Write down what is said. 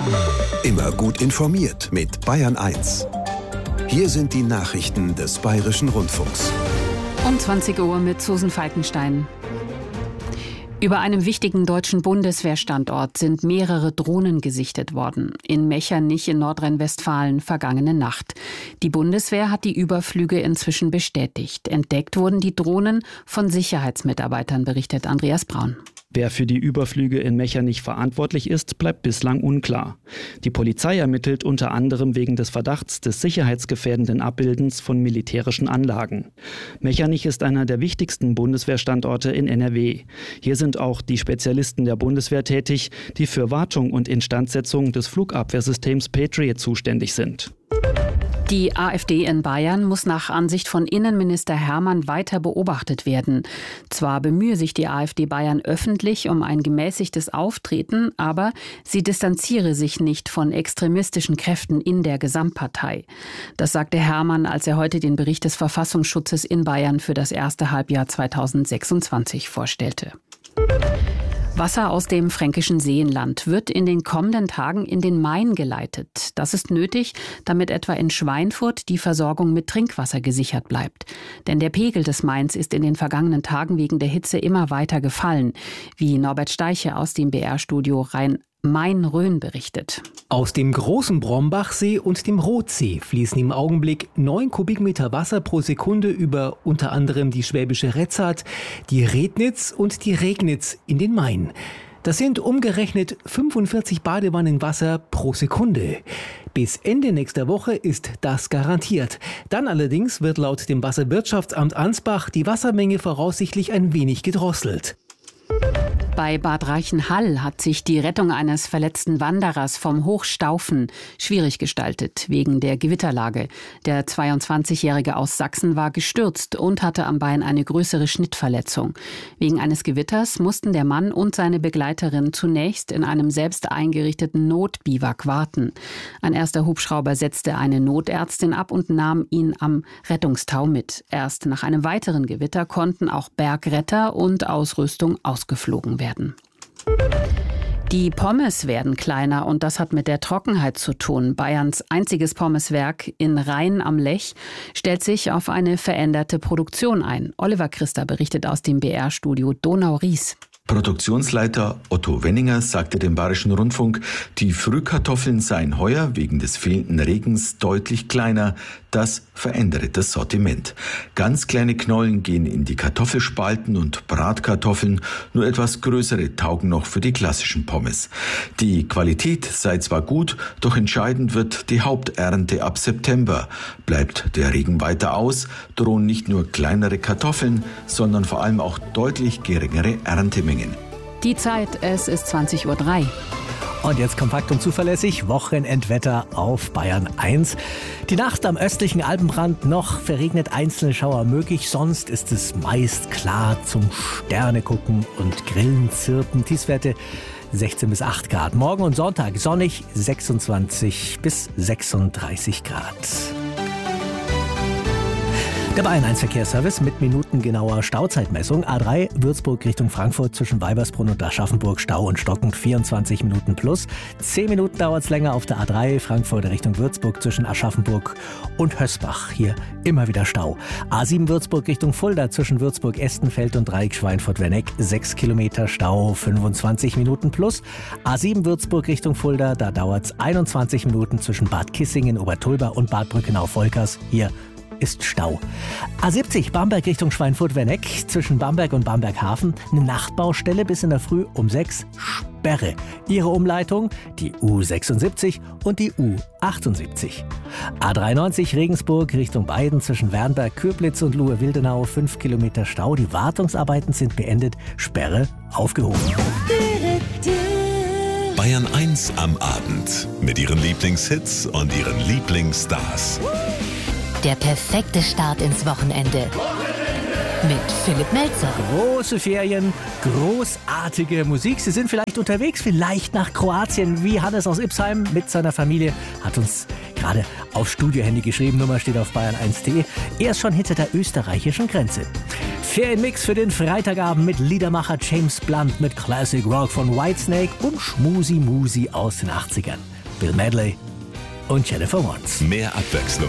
Immer gut informiert mit Bayern 1. Hier sind die Nachrichten des Bayerischen Rundfunks. Um 20 Uhr mit Susan Falkenstein. Über einem wichtigen deutschen Bundeswehrstandort sind mehrere Drohnen gesichtet worden. In Mechernich in Nordrhein-Westfalen vergangene Nacht. Die Bundeswehr hat die Überflüge inzwischen bestätigt. Entdeckt wurden die Drohnen von Sicherheitsmitarbeitern, berichtet Andreas Braun. Wer für die Überflüge in Mechernich verantwortlich ist, bleibt bislang unklar. Die Polizei ermittelt unter anderem wegen des Verdachts des sicherheitsgefährdenden Abbildens von militärischen Anlagen. Mechernich ist einer der wichtigsten Bundeswehrstandorte in NRW. Hier sind auch die Spezialisten der Bundeswehr tätig, die für Wartung und Instandsetzung des Flugabwehrsystems Patriot zuständig sind. Die AfD in Bayern muss nach Ansicht von Innenminister Hermann weiter beobachtet werden. Zwar bemühe sich die AfD Bayern öffentlich um ein gemäßigtes Auftreten, aber sie distanziere sich nicht von extremistischen Kräften in der Gesamtpartei. Das sagte Hermann, als er heute den Bericht des Verfassungsschutzes in Bayern für das erste Halbjahr 2026 vorstellte. Wasser aus dem fränkischen Seenland wird in den kommenden Tagen in den Main geleitet. Das ist nötig, damit etwa in Schweinfurt die Versorgung mit Trinkwasser gesichert bleibt. Denn der Pegel des Mains ist in den vergangenen Tagen wegen der Hitze immer weiter gefallen, wie Norbert Steiche aus dem BR-Studio Rhein-Main-Rhön berichtet. Aus dem großen Brombachsee und dem Rotsee fließen im Augenblick 9 Kubikmeter Wasser pro Sekunde über unter anderem die Schwäbische Retzart, die Rednitz und die Regnitz in den Main. Das sind umgerechnet 45 Badewannen Wasser pro Sekunde. Bis Ende nächster Woche ist das garantiert. Dann allerdings wird laut dem Wasserwirtschaftsamt Ansbach die Wassermenge voraussichtlich ein wenig gedrosselt. Bei Bad Reichenhall hat sich die Rettung eines verletzten Wanderers vom Hochstaufen schwierig gestaltet, wegen der Gewitterlage. Der 22-Jährige aus Sachsen war gestürzt und hatte am Bein eine größere Schnittverletzung. Wegen eines Gewitters mussten der Mann und seine Begleiterin zunächst in einem selbst eingerichteten Notbiwak warten. Ein erster Hubschrauber setzte eine Notärztin ab und nahm ihn am Rettungstau mit. Erst nach einem weiteren Gewitter konnten auch Bergretter und Ausrüstung ausgeflogen werden. Die Pommes werden kleiner und das hat mit der Trockenheit zu tun. Bayerns einziges Pommeswerk in Rhein am Lech stellt sich auf eine veränderte Produktion ein. Oliver Christa berichtet aus dem BR-Studio Donau-Ries. Produktionsleiter Otto Wenninger sagte dem Bayerischen Rundfunk, die Frühkartoffeln seien heuer wegen des fehlenden Regens deutlich kleiner. Das verändere das Sortiment. Ganz kleine Knollen gehen in die Kartoffelspalten und Bratkartoffeln, nur etwas größere taugen noch für die klassischen Pommes. Die Qualität sei zwar gut, doch entscheidend wird die Haupternte ab September. Bleibt der Regen weiter aus, drohen nicht nur kleinere Kartoffeln, sondern vor allem auch deutlich geringere Erntemengen. Die Zeit, es ist 20:03 Uhr. Und jetzt kompakt und zuverlässig Wochenendwetter auf Bayern 1. Die Nacht am östlichen Alpenrand noch verregnet einzelne Schauer möglich. Sonst ist es meist klar zum Sternegucken und Grillen, Zirpen. Tiefstwerte 16 bis 8 Grad. Morgen und Sonntag sonnig 26 bis 36 Grad. Der Bayern 1 Verkehrsservice mit minutengenauer Stauzeitmessung. A3 Würzburg Richtung Frankfurt zwischen Weibersbrunn und Aschaffenburg Stau und stockend 24 Minuten plus. 10 Minuten dauert es länger auf der A3 Frankfurt Richtung Würzburg zwischen Aschaffenburg und Hösbach. Hier immer wieder Stau. A7 Würzburg Richtung Fulda zwischen Würzburg-Estenfeld und Dreieck Schweinfurt-Werneck 6 Kilometer Stau, 25 Minuten plus. A7 Würzburg Richtung Fulda, da dauert es 21 Minuten zwischen Bad Kissingen, Obertulba und Bad Brückenau-Volkers. Hier ist Stau. A70 Bamberg Richtung Schweinfurt-Werneck zwischen Bamberg und Bamberg-Hafen. Eine Nachtbaustelle bis in der Früh um 6. Sperre. Ihre Umleitung die U76 und die U78. A93 Regensburg Richtung Weiden zwischen Wernberg, Köblitz und Luhe-Wildenau 5 Kilometer Stau. Die Wartungsarbeiten sind beendet. Sperre aufgehoben. Bayern 1 am Abend mit ihren Lieblingshits und ihren Lieblingsstars. Der perfekte Start ins Wochenende. Mit Philipp Melzer. Große Ferien, großartige Musik. Sie sind vielleicht unterwegs, vielleicht nach Kroatien, wie Hannes aus Ipsheim mit seiner Familie. Hat uns gerade auf Studiohandy geschrieben, Nummer steht auf bayern1.de. Er ist schon hinter der österreichischen Grenze. Ferienmix für den Freitagabend mit Liedermacher James Blunt, mit Classic Rock von Whitesnake und Schmusi Musi aus den 80ern. Bill Medley und Jennifer Warnes. Mehr Abwechslung